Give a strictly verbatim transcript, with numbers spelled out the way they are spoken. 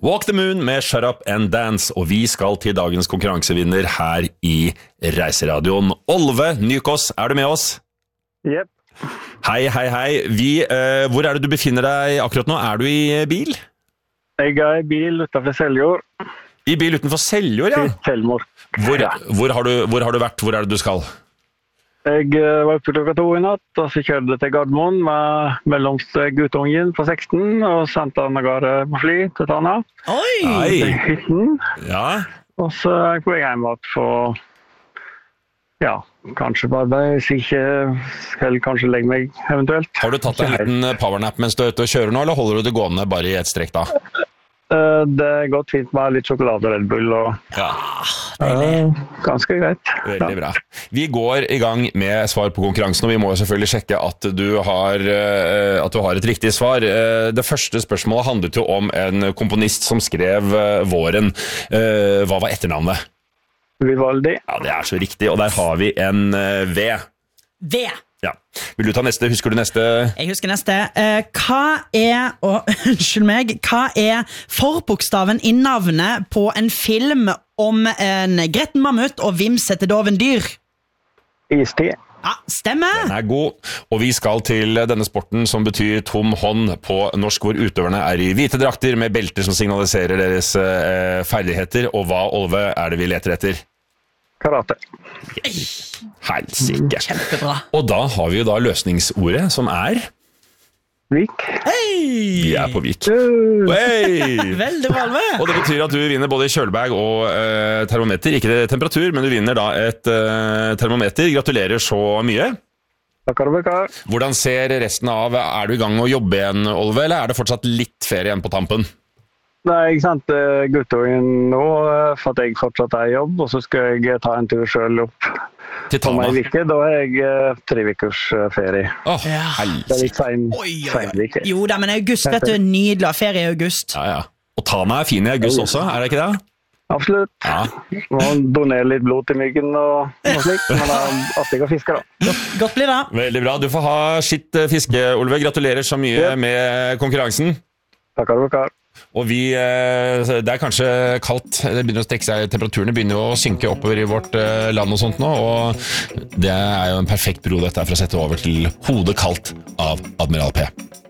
Walk the Moon med Shut Up and Dance, og vi skal til dagens konkurransevinner her i Reiseradioen. Olve Nykås, er du med oss? Jep. Hei, hei, hei. Vi, eh, hvor er det du befinner deg akkurat nå? Er du i bil? Jeg er i bil utenfor Seljord. I bil utenfor Seljord, ja? Seljord. Hvor, hvor, har du, hvor har du vært? Hvor er det du skal? Jeg var oppe klokka to i natt, og så kjørte jeg til Gardermoen med mellomste guttungen på seksten, og sendte han av gårde på fly til Tana. Oi! Hei! Til hytten. Ja. Og så er jeg på vei hjem igjen for, ja, kanskje på arbeid, hvis ikke, eller kanskje legge meg eventuelt. Har du tatt en liten powernap mens du er ute og kjører nå, eller holder du det gående bare i et strekk da? Uh, det er godt fint med litt sjokolade og Red Bull, og Ja. uh, ganske greit. Veldig bra. Vi går i gang med svar på konkurransen, og vi må jo selvfølgelig sjekke at du har, eh, at du har et riktig svar. Eh, Det første spørsmålet handlet jo om en komponist som skrev eh, Våren. Eh, Hva var etternavnet? Vivaldi. Ja, det er så riktig, og der har vi en eh, V. V. Ja. Vil du ta neste? Husker du neste? Jeg husker neste. Eh, hva er, og, unnskyld meg, hva er forbokstaven i navnet på en film om en gretten mammut og vimsete dovendyr? Istid. Ja, stemmer. Den er god, og vi skal til denne sporten som betyr tom hånd på norsk, hvor utøverne er i hvite drakter med belter som signaliserer deres eh, ferdigheter, og hva, Olve, er det vi leter etter? Karate. Helsike. Kjempebra. Og da har vi jo da løsningsordet, som er Vik. Vi er på Vik. Uh, Hey! Veldig bra, Alve. Og det betyr at du vinner både kjølebag og eh, termometer. Ikke temperatur, men du vinner da et eh, termometer. Gratulerer så mye. Takkar og bekkar. Hvordan ser resten av? Er du i gang med å jobbe igjen, Olve, eller er det fortsatt litt ferie igjen på tampen? Nei, jeg sendte guttungen nå uh, for at jeg fortsatt er i jobb, og så skal jeg ta en tur selv opp Til om Tana? en vike. Da er jeg uh, tre vikers uh, ferie. Åh, Ja. Det er helsike. litt sein, Oi, oi, sein oi. vike. Jo da, men august, vet du, nydelig av ferie i august. Ja, ja. Og Tana er fin i august også, er det ikke det? Absolutt. Ja. Må donere litt blod til myggen og noe slikt, men det er artig å fiske da. Godt blir det. Veldig bra. Du får ha skitt eh, fiske, Olve. Gratulerer så mye Ja. med konkurransen. Takkar og bekkar. Og vi, eh, det er kanskje kaldt, det begynner å strekke seg, temperaturene begynner å synke oppover i vårt eh, land og sånt nå, og det er jo en perfekt bro dette her for å sette over til Hodet kaldt av Admiral P.